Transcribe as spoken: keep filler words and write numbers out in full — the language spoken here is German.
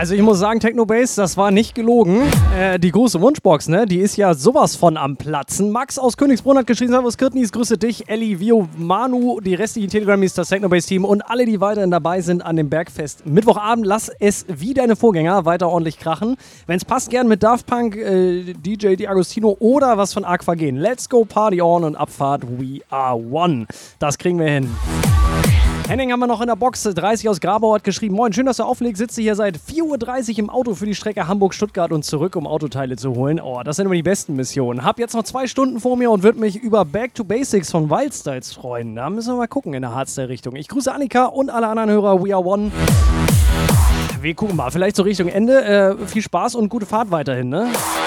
Also ich muss sagen, Technobase, das war nicht gelogen. Äh, die große Wunschbox, ne, die ist ja sowas von am Platzen. Max aus Königsbrunn hat geschrieben, Servus Kirtnis, grüße dich, Elli, Vio, Manu, die restlichen Telegram-Teams, das Technobase-Team und alle, die weiterhin dabei sind an dem Bergfest. Mittwochabend, lass es wie deine Vorgänger weiter ordentlich krachen. Wenn es passt, gern mit Daft Punk, äh, D J Di Agostino oder was von Aqua gehen. Let's go, Party on und Abfahrt, we are one. Das kriegen wir hin. Henning haben wir noch in der Box, dreißig aus Grabau hat geschrieben, moin, schön, dass du auflegst, sitze hier seit vier Uhr dreißig im Auto für die Strecke Hamburg-Stuttgart und zurück, um Autoteile zu holen. Oh, das sind immer die besten Missionen. Hab jetzt noch zwei Stunden vor mir und würde mich über Back to Basics von Wildstyles freuen. Da müssen wir mal gucken in der Hardstyle-Richtung. Ich grüße Annika und alle anderen Hörer, we are one. Wir gucken mal, vielleicht so Richtung Ende. Äh, viel Spaß und gute Fahrt weiterhin, ne?